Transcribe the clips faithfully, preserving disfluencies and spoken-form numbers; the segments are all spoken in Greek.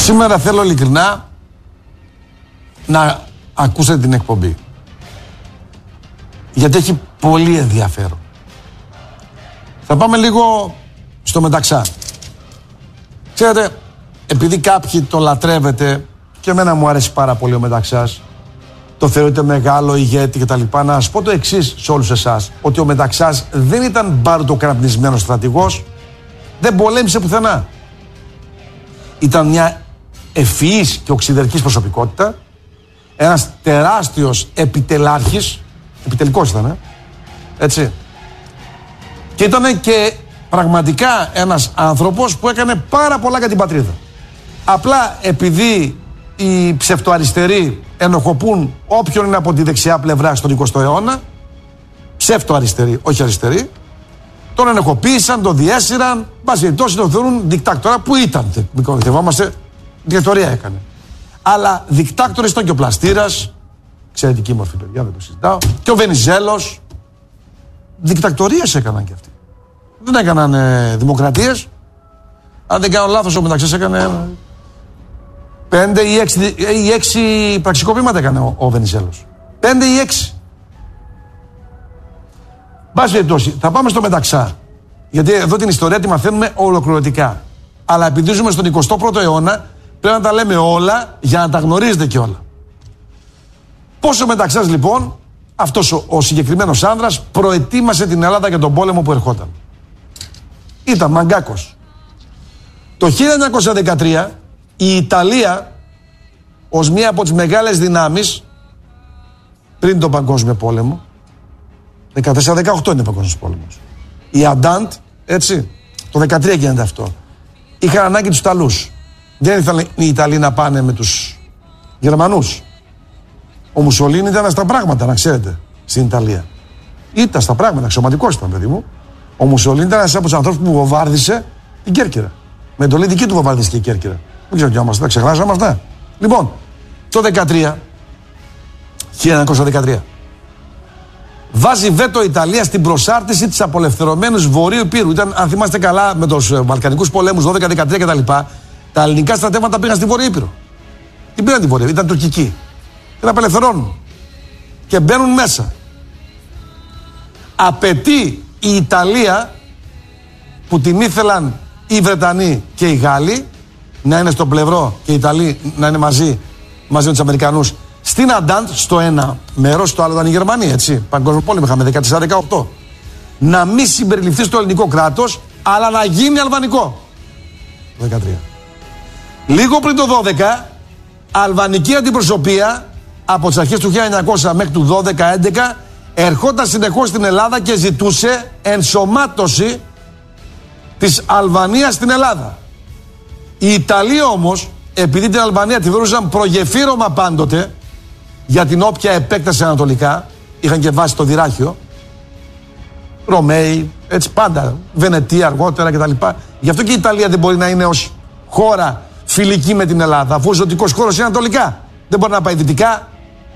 Σήμερα θέλω ειλικρινά να ακούσετε την εκπομπή. Γιατί έχει πολύ ενδιαφέρον. Θα πάμε λίγο στο Μεταξά. Ξέρετε, επειδή κάποιοι το λατρεύετε, και εμένα μου αρέσει πάρα πολύ ο Μεταξάς, το θεωρείτε μεγάλο ηγέτη κτλ. Να σας πω το εξής σε όλους εσάς, ότι ο Μεταξάς δεν ήταν μπαρουτοκραπνισμένος στρατηγός, δεν πολέμησε πουθενά. Ήταν μια ευφυής και οξυδερκής προσωπικότητα, ένας τεράστιος επιτελάρχης, επιτελικός ήταν, ε? έτσι. Και ήταν και πραγματικά ένας άνθρωπος που έκανε πάρα πολλά για την πατρίδα. Απλά επειδή οι ψευτοαριστεροί ενοχοποιούν όποιον είναι από τη δεξιά πλευρά στον εικοστό αιώνα, ψευτοαριστεροί, όχι αριστεροί, τον ενοχοποίησαν, τον διέσυραν, μπας περιπτώσει τον θεωρούν δικτάκτορα που ήταν. Μην κοροϊδευόμαστε, δικτατορία έκανε. Αλλά δικτάκτορας ήταν και ο Πλαστήρας, εξαιρετική μορφή παιδιά, δεν το συζητάω, και ο Βενιζέλος. Δικτακτορίες έκαναν και αυτοί. Δεν έκαναν ε, δημοκρατίες. Αν δεν κάνω λάθος, ο Μεταξάς έκανε πέντε ή έξι, ή έξι πραξικοπήματα έκανε ο, ο Βενιζέλος. Πέντε ή έξι. Μπας περιπτώσει, θα πάμε στο Μεταξά. Γιατί εδώ την ιστορία τη μαθαίνουμε ολοκληρωτικά. Αλλά επειδή ζούμε στον εικοστό πρώτο αιώνα, πρέπει να τα λέμε όλα για να τα γνωρίζετε και όλα. Πώς ο Μεταξάς λοιπόν, αυτός ο, ο συγκεκριμένος άνδρας, προετοίμασε την Ελλάδα για τον πόλεμο που ερχόταν. Ήταν μαγκάκος. Το χίλια εννιακόσια δεκατρία η Ιταλία, ως μία από τις μεγάλες δυνάμεις πριν τον Παγκόσμιο Πόλεμο, δεκατέσσερα δεκαοκτώ είναι ο Παγκόσμιος Πόλεμος, η Αντάντ, έτσι, το δεκατρία γίνεται αυτό, είχαν ανάγκη τους Ιταλούς. Δεν ήθελαν οι Ιταλοί να πάνε με τους Γερμανούς. Ο Μουσολίνι ήταν στα πράγματα, να ξέρετε, στην Ιταλία. Ήταν στα πράγματα, αξιωματικός ήταν, παιδί μου. Ο Μουσολίνι ήταν ένας από τους ανθρώπους που βομβάρδισε την Κέρκυρα. Με εντολή δική του βομβάρδισε η Κέρκυρα. Δεν ξέρω τι είμαστε, τα ξεχάσαμε αυτά. Λοιπόν, το δεκατρία, χίλια εννιακόσια δεκατρία, βάζει βέτο η Ιταλία στην προσάρτηση της απολευθερωμένης Βορείου Υπήρου. Ήταν, αν θυμάστε καλά, με τους Βαλκανικούς πολέμους δώδεκα δεκατρία κτλ. Τα ελληνικά στρατεύματα πήγαν στη Βόρεια Ήπειρο. Την πήραν τη Βόρεια, ήταν τουρκική. Την απελευθερώνουν. Και μπαίνουν μέσα. Απαιτεί η Ιταλία, που την ήθελαν οι Βρετανοί και οι Γάλλοι, να είναι στο πλευρό και οι Ιταλοί να είναι μαζί, μαζί με τους Αμερικανούς, στην Αντάντ, στο ένα μέρος, στο άλλο ήταν η Γερμανία, έτσι. Παγκόσμιο πόλεμο είχαμε δεκατέσσερα δεκαοκτώ. Να μην συμπεριληφθεί στο ελληνικό κράτος, αλλά να γίνει αλβανικό. δεκατρία. Λίγο πριν το δώδεκα, αλβανική αντιπροσωπεία από τις αρχές του χίλια εννιακόσια μέχρι του δώδεκα έντεκα ερχόταν συνεχώς στην Ελλάδα και ζητούσε ενσωμάτωση της Αλβανίας στην Ελλάδα. Οι Ιταλοί όμως, επειδή την Αλβανία τη θεωρούσαν προγεφύρωμα πάντοτε για την όποια επέκταση ανατολικά, είχαν και βάσει το Δυράχιο, Ρωμαίοι, έτσι πάντα, Βενετία αργότερα κτλ. Γι' αυτό και η Ιταλία δεν μπορεί να είναι ως χώρα φιλική με την Ελλάδα, αφού ο ζωτικός χώρος είναι ανατολικά. Δεν μπορεί να πάει δυτικά.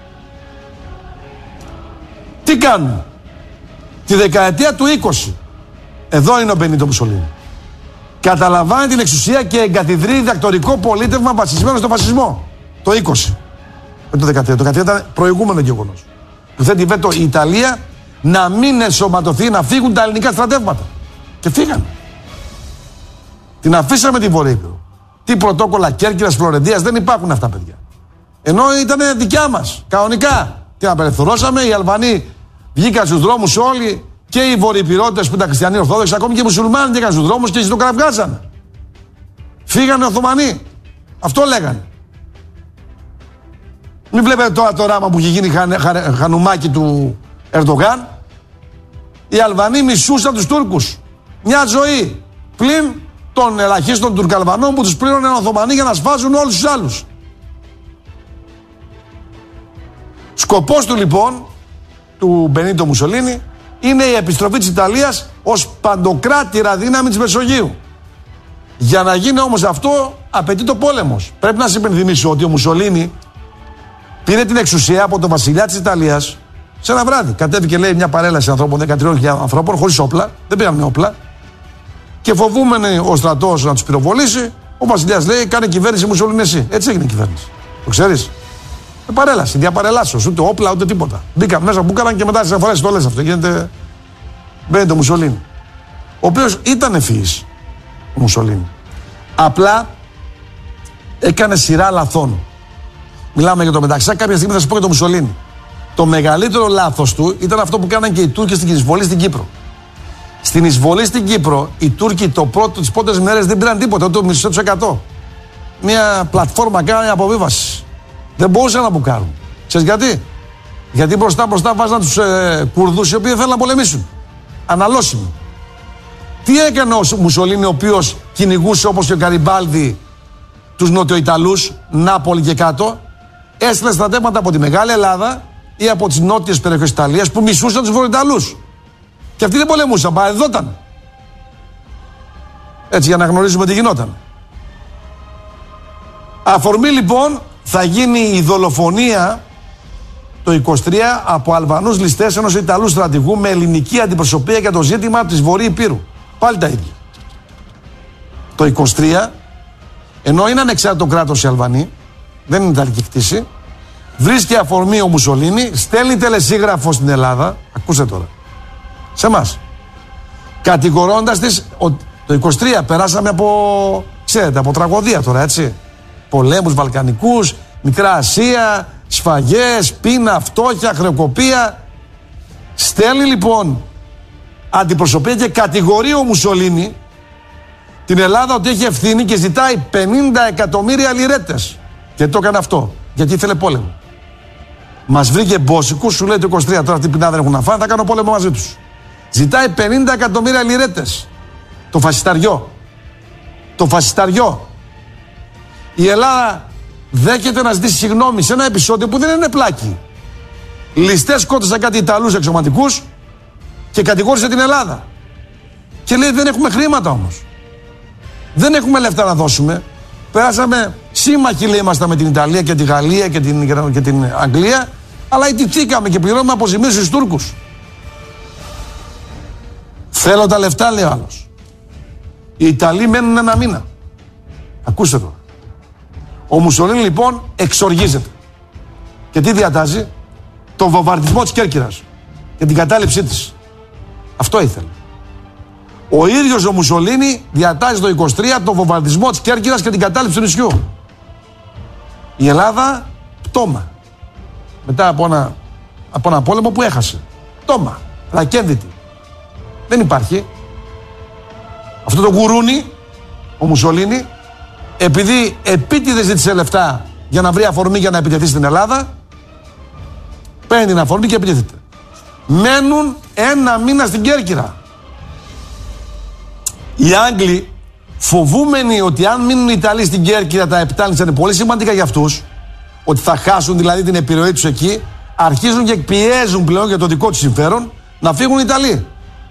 Τι κάνουν? Τη δεκαετία του είκοσι, εδώ είναι ο Μπενίτο Μουσολίνι, καταλαμβάνει την εξουσία και εγκαθιδρύει διδακτορικό πολίτευμα βασισμένο στο φασισμό. Το είκοσι. Με το δεκατρία. Το δεκατρία ήταν προηγούμενο γεγονός. Που θέτει βέτο η Ιταλία να μην ενσωματωθεί, να φύγουν τα ελληνικά στρατεύματα. Και φύγανε. Την αφήσαμε την Βορεια Ήπειρο. Τι πρωτόκολλα Κέρκυρας, Φλωρεντίας, δεν υπάρχουν αυτά, παιδιά. Ενώ ήταν δικιά μας, κανονικά. Την απελευθερώσαμε, οι Αλβανοί βγήκαν στους δρόμους όλοι, και οι Βορειοπυρώτες που ήταν χριστιανοί Ορθόδοξοι, ακόμη και οι μουσουλμάνοι βγήκαν στους δρόμους και ζητοκραυγάζαν. Φύγανε Οθωμανοί. Αυτό λέγανε. Μην βλέπετε τώρα το ράμα που έχει γίνει χα, χα, χανουμάκι του Ερντογάν. Οι Αλβανοί μισούσαν τους Τούρκους. Μια ζωή. Πλην των ελαχίστων Τουρκαλβανών που τους πλήρωνε Οθωμανοί για να σφάζουν όλους τους άλλους. Σκοπός του λοιπόν, του Μπενίτο Μουσολίνι, είναι η επιστροφή της Ιταλίας ως παντοκράτηρα δύναμη της Μεσογείου. Για να γίνει όμως αυτό, απαιτεί το πόλεμος. Πρέπει να σας υπενθυμίσω ότι ο Μουσολίνι πήρε την εξουσία από τον βασιλιά της Ιταλίας σε ένα βράδυ. Κατέβηκε, λέει, μια παρέλαση ανθρώπων, δεκατρείς χιλιάδες ανθρώπων, χωρίς όπλα, δεν πήραν όπλα. Και φοβούμενοι ο στρατός να τους πυροβολήσει, Ο Βασιλιάς λέει: κάνε κυβέρνηση Μουσολίνη εσύ. Έτσι έγινε η κυβέρνηση. Το ξέρεις. Με παρέλαση, διαπαρελάσεως. Ούτε όπλα ούτε τίποτα. Μπήκαν μέσα, μπούκαναν και μετά τις αφορές το λες αυτό. Γίνεται. Μπαίνει το Μουσολίνη. Ο οποίος ήταν ευφυής ο Μουσολίνη. Απλά έκανε σειρά λαθών. Μιλάμε για το μεταξύ. Κάποια στιγμή θα σας πω για το Μουσολίνη. Το μεγαλύτερο λάθος του ήταν αυτό που κάναν και οι Τούρκοι στην εισβολή στην Κύπρο. Στην εισβολή στην Κύπρο, οι Τούρκοι το πρώτο, τις πρώτες μέρες δεν πήραν τίποτα, ούτε το μισό της εκατό. Μια πλατφόρμα κάνανε αποβίβαση. Δεν μπορούσαν να μπουκάρουν. Ξέρεις γιατί? Γιατί μπροστά μπροστά βάζαν τους ε, Κουρδούς οι οποίοι θέλουν να πολεμήσουν. Αναλώσιμοι. Τι έκανε ο Μουσολίνη, ο οποίος κυνηγούσε όπως και ο Γκαριμπάλδι τους Νοτιοϊταλούς, Νάπολη και κάτω? Έστειλε στρατεύματα από τη Μεγάλη Ελλάδα ή από τις νότιες περιοχές της Ιταλίας που μισούσαν τους Βορειοϊταλούς. Και αυτοί δεν πολεμούσαν, παρεδόταν. Έτσι, για να γνωρίζουμε τι γινόταν. Αφορμή λοιπόν θα γίνει η δολοφονία το είκοσι τρία από Αλβανούς ληστές ενός Ιταλού στρατηγού με ελληνική αντιπροσωπεία για το ζήτημα της Βορείου Υπήρου. Πάλι τα ίδια. Το είκοσι τρία, ενώ είναι ανεξάρτητο κράτος οι Αλβανοί, δεν είναι Ιταλική κτήση, βρίσκει αφορμή ο Μουσολίνη, στέλνει τελεσίγραφο στην Ελλάδα, ακούστε τώρα, σε εμάς, κατηγορώντας της, το είκοσι τρία περάσαμε από, ξέρετε, από τραγωδία τώρα, έτσι, πολέμους βαλκανικούς, Μικρά Ασία, σφαγές, πείνα, φτώχεια, χρεοκοπία. Στέλνει λοιπόν αντιπροσωπεία και κατηγορεί ο Μουσολίνη την Ελλάδα ότι έχει ευθύνη και ζητάει πενήντα εκατομμύρια λιρέτες. Γιατί το έκανε αυτό? Γιατί ήθελε πόλεμο. Μας βρήκε μπόσικους, σου λέει το είκοσι τρία, τώρα αυτοί πεινά δεν έχουν να φάνε, θα κάνω πόλεμο μαζί τους. Ζητάει πενήντα εκατομμύρια λιρέτες. Το φασισταριό. Το φασισταριό. Η Ελλάδα δέχεται να ζητήσει συγγνώμη σε ένα επεισόδιο που δεν είναι πλάκι. Ληστές σκότωσαν κάτι Ιταλούς εξωματικούς και κατηγόρησε την Ελλάδα. Και λέει δεν έχουμε χρήματα όμως. Δεν έχουμε λεφτά να δώσουμε. Περάσαμε σύμμαχοι, λέει, ήμασταν με την Ιταλία και τη Γαλλία και την, και την Αγγλία, αλλά ιτηθήκαμε και πληρώνουμε αποζημίωση στους Τούρκους. Θέλω τα λεφτά, λέει ο άλλος. Οι Ιταλοί μένουν ένα μήνα. Ακούστε το. Ο Μουσολίνη λοιπόν εξοργίζεται. Και τι διατάζει? Το βομβαρδισμό της Κέρκυρας και την κατάληψή της. Αυτό ήθελε. Ο ίδιος ο Μουσολίνη διατάζει το είκοσι τρία το βομβαρδισμό της Κέρκυρας και την κατάληψη του νησιού. Η Ελλάδα πτώμα. Μετά από ένα, από ένα πόλεμο που έχασε. Πτώμα. Ρακένδυτη. Δεν υπάρχει. Αυτό το γουρούνι, ο Μουσολίνη, επειδή επίτηδες ζήτησε λεφτά για να βρει αφορμή για να επιτεθεί στην Ελλάδα, παίρνει την αφορμή και επιτίθεται. Μένουν ένα μήνα στην Κέρκυρα. Οι Άγγλοι, φοβούμενοι ότι αν μείνουν οι Ιταλοί στην Κέρκυρα τα επιτάνησαν είναι πολύ σημαντικά για αυτούς, ότι θα χάσουν δηλαδή την επιρροή τους εκεί, αρχίζουν και πιέζουν πλέον για το δικό τους συμφέρον να φύγουν οι Ιταλοί.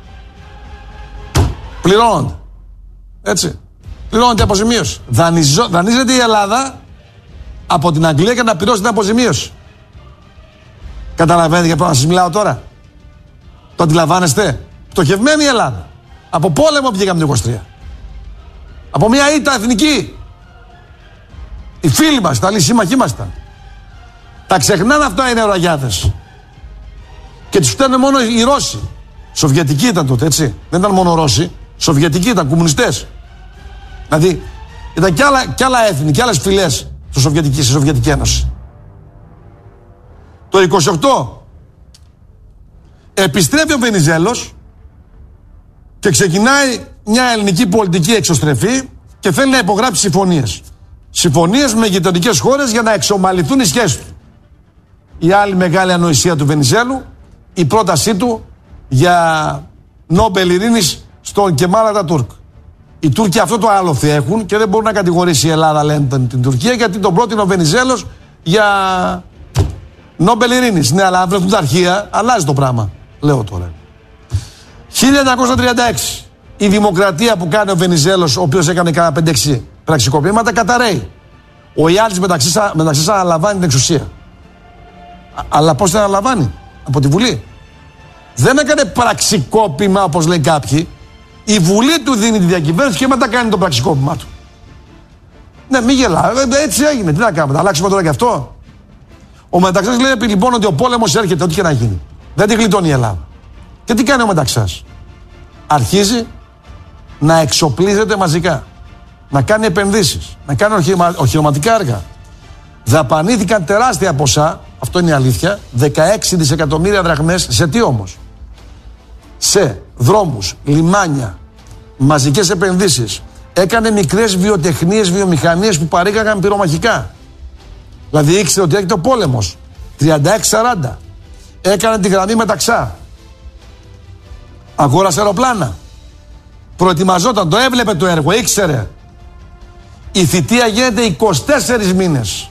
Πληρώνονται. Έτσι. Πληρώνεται αποζημίωση. Δανειζο... Δανείζεται η Ελλάδα από την Αγγλία για να πληρώσει την αποζημίωση. Καταλαβαίνετε για ποιο να σας μιλάω τώρα? Το αντιλαμβάνεστε? Πτωχευμένη η Ελλάδα. Από πόλεμο βγήκαμε το είκοσι τρία. Από μια ήττα εθνική. Οι φίλοι μας, τα άλλοι σύμμαχοί μας ήταν. Τα ξεχνάνε αυτά οι νεοραγιάδες. Και τους φταίνε μόνο οι Ρώσοι. Σοβιετικοί ήταν τότε, έτσι. Δεν ήταν μόνο Ρώσοι. Σοβιετικοί ήταν, κομμουνιστές. Δηλαδή, ήταν κι άλλα, κι άλλα έθνη, κι άλλες φυλές στη Σοβιετική, στη Σοβιετική Ένωση. Το είκοσι οκτώ επιστρέφει ο Βενιζέλος και ξεκινάει μια ελληνική πολιτική εξωστρεφή και θέλει να υπογράψει συμφωνίες. Συμφωνίες με γειτονικές χώρες για να εξομαλυθούν οι σχέσεις του. Η άλλη μεγάλη ανοησία του Βενιζέλου, η πρότασή του για Νόμπελ Ειρήνης στον Κεμάλ Ατατούρκ. Οι Τούρκοι αυτό το άλοθη έχουν και δεν μπορούν να κατηγορήσει η Ελλάδα, λένε, την Τουρκία, γιατί τον πρότεινε ο Βενιζέλος για Νόμπελ Ειρήνης. Ναι, αλλά αν βρεθούν τα αρχεία, αλλάζει το πράγμα. Λέω τώρα. χίλια εννιακόσια τριάντα έξι. Η δημοκρατία που κάνει ο Βενιζέλος, ο οποίος έκανε κάνα πέντε έξι πραξικοπήματα, καταραίει. Ο Ιάλης μεταξύ σας αναλαμβάνει την εξουσία. Α, αλλά πώς την αναλαμβάνει? Από τη Βουλή. Δεν έκανε πραξικόπημα όπως λένε κάποιοι. Η Βουλή του δίνει τη διακυβέρνηση και μετά κάνει το πραξικόπημα του. Ναι, μη γελά. Έτσι έγινε. Τι να κάνουμε, θα αλλάξουμε τώρα και αυτό. Ο Μεταξάς λέει λοιπόν ότι ο πόλεμος έρχεται, ό,τι και να γίνει. Δεν τη γλιτώνει η Ελλάδα. Και τι κάνει ο Μεταξάς? Αρχίζει να εξοπλίζεται μαζικά. Να κάνει επενδύσεις. Να κάνει οχημα, οχυρωματικά έργα. Δαπανήθηκαν τεράστια ποσά, αυτό είναι η αλήθεια, δεκαέξι δισεκατομμύρια δραχμές. Σε τι όμως? Σε δρόμους, λιμάνια, μαζικές επενδύσεις. Έκανε μικρές βιοτεχνίες, βιομηχανίες που παρήγαγαν πυρομαχικά. Δηλαδή ήξερε ότι έρχεται ο πόλεμος. τριάντα έξι σαράντα. Έκανε τη γραμμή Μεταξά. Αγόρασε αεροπλάνα. Προετοιμαζόταν, το έβλεπε το έργο, ήξερε. Η θητεία γίνεται είκοσι τέσσερις μήνες.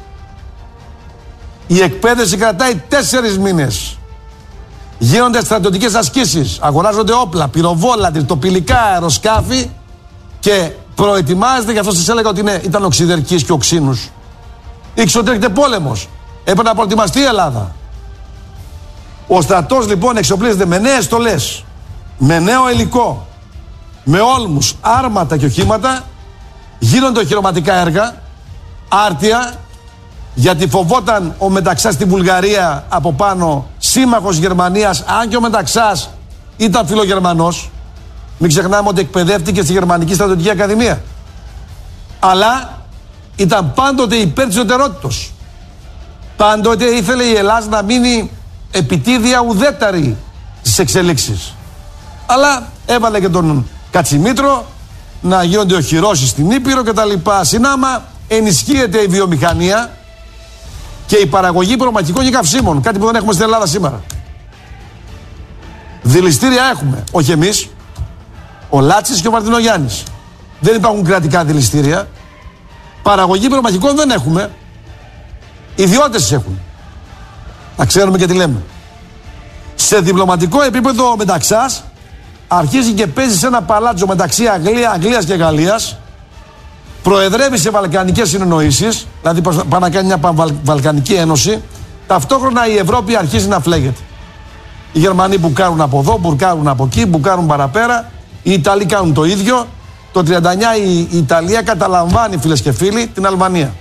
Η εκπαίδευση κρατάει τέσσερις μήνες. Γίνονται στρατιωτικές ασκήσεις. Αγοράζονται όπλα, πυροβόλα, τοπηλικά, αεροσκάφη. Και προετοιμάζεται, γι' αυτό σας έλεγα ότι είναι, ήταν οξυδερκής και οξύνους. Ήξερε ότι έρχεται πόλεμος. Έπρεπε να προετοιμαστεί η Ελλάδα. Ο στρατός λοιπόν εξοπλίζεται με νέες στολές, με νέο υλικό, με όλμους, άρματα και οχήματα. Γίνονται οχυρωματικά έργα, άρτια, γιατί φοβόταν ο Μεταξάς στη Βουλγαρία από πάνω, σύμμαχος Γερμανίας, αν και ο Μεταξάς ήταν φιλογερμανός. Μην ξεχνάμε ότι εκπαιδεύτηκε στη Γερμανική Στρατιωτική Ακαδημία. Αλλά ήταν πάντοτε υπέρ της ουδετερότητος. Πάντοτε ήθελε η Ελλάδα να μείνει επιτίδια ουδέτερη στις εξελίξεις. Αλλά έβαλε και τον Κατσιμήτρο να γίνονται οχυρώσεις στην Ήπειρο και τα λοιπά. Συνάμα ενισχύεται η βιομηχανία και η παραγωγή πυρομαχικών και καυσίμων. Κάτι που δεν έχουμε στην Ελλάδα σήμερα. Δηληστήρια έχουμε. Όχι εμείς. Ο Λάτσης και ο Μαρτινογιάννης. Δεν υπάρχουν κρατικά δηληστήρια. Παραγωγή πυρομαχικών δεν έχουμε. Ιδιώτες έχουν. Να ξέρουμε και τι λέμε. Σε διπλωματικό επίπεδο ο Μεταξάς αρχίζει και παίζει σε ένα παλάτσο μεταξύ Αγγλία, Αγγλίας και Γαλλίας. Προεδρεύει σε βαλκανικές συνεννοήσεις, δηλαδή πάει να κάνει μια βαλκανική ένωση. Ταυτόχρονα η Ευρώπη αρχίζει να φλέγεται. Οι Γερμανοί μπουκάρουν από εδώ, μπουκάρουν από εκεί, μπουκάρουν παραπέρα. Οι Ιταλοί κάνουν το ίδιο. Το τριάντα εννιά η, η Ιταλία καταλαμβάνει, φίλες και φίλοι, την Αλβανία.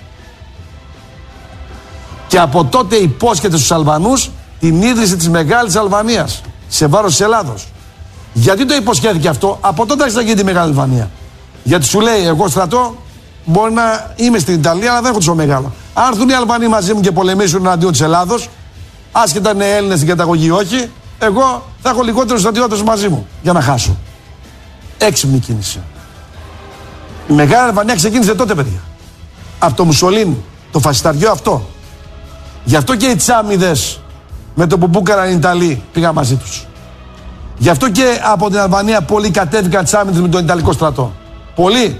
Και από τότε υπόσχεται στους Αλβανούς την ίδρυση της Μεγάλης Αλβανίας σε βάρος της Ελλάδος. Γιατί το υποσχέθηκε αυτό? Από τότε άρχισε να γίνει τη Μεγάλη Αλβανία. Γιατί σου λέει, εγώ στρατό μπορεί να είμαι στην Ιταλία, αλλά δεν έχω τόσο μεγάλο. Αν έρθουν οι Αλβανοί μαζί μου και πολεμήσουν εναντίον της Ελλάδος, άσχετα είναι Έλληνες στην καταγωγή ή όχι, εγώ θα έχω λιγότερους στρατιώτες μαζί μου για να χάσω. Έξυπνη κίνηση. Η Μεγάλη Αλβανία ξεκίνησε τότε, παιδιά. Από το Μουσολίνι, το φασισταριό αυτό. Γι' αυτό και οι Τσάμιδες με το που μπούκαραν οι Ιταλοί πήγαν μαζί τους. Γι' αυτό και από την Αλβανία πολλοί κατέβηκαν Τσάμιδες με τον Ιταλικό στρατό. Πολλοί.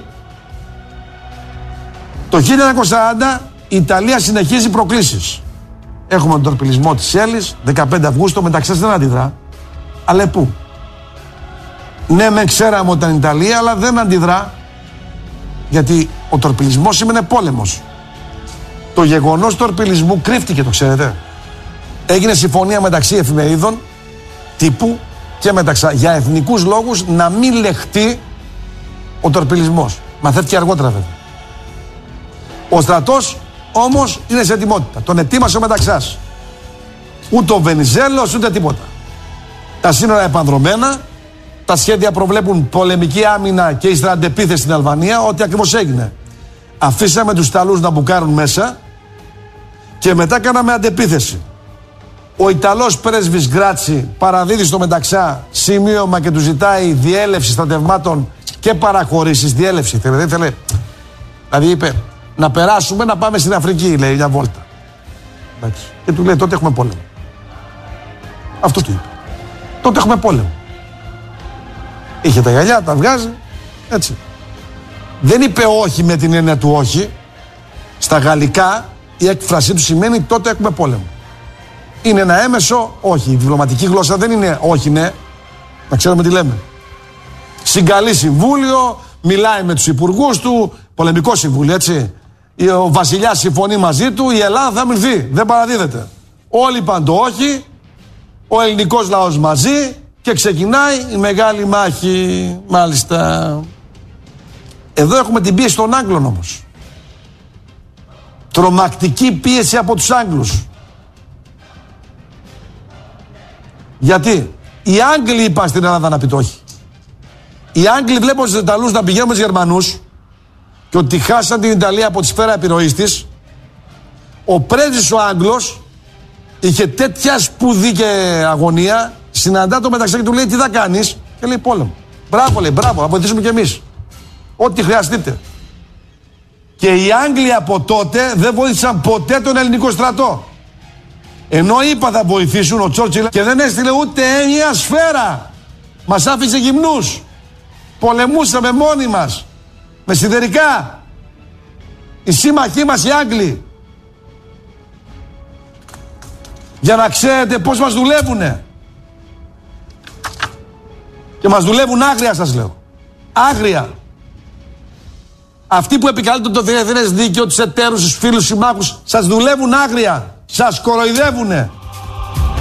Το χίλια εννιακόσια σαράντα η Ιταλία συνεχίζει προκλήσεις. Έχουμε τον τορπιλισμό της Έλλης, δεκαπέντε Αυγούστου, Μεταξάς δεν αντιδρά. Αλλά πού? Ναι, με ξέραμε ότι ήταν Ιταλία, αλλά δεν αντιδρά. Γιατί ο τορπιλισμός σημαίνει πόλεμος. Το γεγονός του τορπιλισμού κρύφτηκε, το ξέρετε. Έγινε συμφωνία μεταξύ εφημερίδων τύπου και μεταξά για εθνικούς λόγους να μην λεχτεί ο τορπιλισμός. Μαθαίθηκε αργότερα βέβαια. Ο στρατός όμως είναι σε ετοιμότητα. Τον ετοίμασε ο Μεταξάς. Ούτε ο Βενιζέλος ούτε τίποτα. Τα σύνορα επανδρομένα. Τα σχέδια προβλέπουν πολεμική άμυνα και ύστερα αντεπίθεση στην Αλβανία. Ό,τι ακριβώς έγινε. Αφήσαμε τους Ιταλούς να μπουκάρουν μέσα και μετά κάναμε αντεπίθεση. Ο Ιταλός πρέσβης Γκράτσι παραδίδει στο Μεταξά σημείωμα και του ζητάει διέλευση στρατευμάτων και παραχωρήσεις. Διέλευση θέλει, θέλει. Δηλαδή είπε να περάσουμε να πάμε στην Αφρική, λέει, μια βόλτα. Εντάξει. Και του λέει τότε έχουμε πόλεμο. Αυτό του είπε. Τότε έχουμε πόλεμο. Είχε τα γυαλιά, τα βγάζει, έτσι. Δεν είπε όχι με την έννοια του όχι. Στα γαλλικά η έκφρασή του σημαίνει τότε έχουμε πόλεμο. Είναι ένα έμεσο όχι. Η διπλωματική γλώσσα δεν είναι όχι, ναι. Να ξέρουμε τι λέμε. Συγκαλεί συμβούλιο, μιλάει με τους υπουργούς του, πολεμικό συμβούλιο, έτσι. Ο βασιλιάς συμφωνεί μαζί του, η Ελλάδα θα μηνθεί. Δεν παραδίδεται. Όλοι είπαν το όχι, ο ελληνικός λαός μαζί και ξεκινάει η μεγάλη μάχη. Μάλιστα. Εδώ έχουμε την πίεση των Άγγλων όμως. τρομακτική πίεση από τους Άγγλους. Γιατί οι Άγγλοι είπαν στην Ελλάδα να πει το όχι. Οι Άγγλοι βλέπουν στους Ιταλούς να πηγαίνουν με τους Γερμανούς και ότι χάσαν την Ιταλία από τη σφαίρα επιρροής της. Ο πρέσβης ο Άγγλος είχε τέτοια σπουδή και αγωνία, συναντά το μεταξύ και του λέει τι θα κάνεις, και λέει πόλεμο. Μπράβο, λέει, μπράβο, θα βοηθήσουμε κι εμείς. Ό,τι χρειαστείτε. Και οι Άγγλοι από τότε δεν βοήθησαν ποτέ τον ελληνικό στρατό. Ενώ είπα θα βοηθήσουν ο Τσόρτσιλ και δεν έστειλε ούτε μια σφαίρα. Μας άφησε γυμνούς. Πολεμούσαμε μόνοι μας. Με σιδερικά. Οι σύμμαχοί μας οι Άγγλοι. Για να ξέρετε πώς μας δουλεύουνε. Και μας δουλεύουν άγρια, σας λέω. Άγρια. Αυτοί που επικαλούνται το διεθνές δίκαιο, τους εταίρους, τους φίλους, συμμάχους, σας δουλεύουν άγρια. Σας κοροϊδεύουνε.